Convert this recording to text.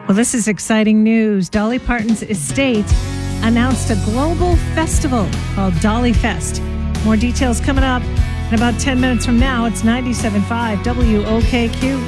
Well, this is exciting news. Dolly Parton's estate announced a global festival called Dolly Fest. More details coming up in about 10 minutes from now. It's 97.5 WOKQ.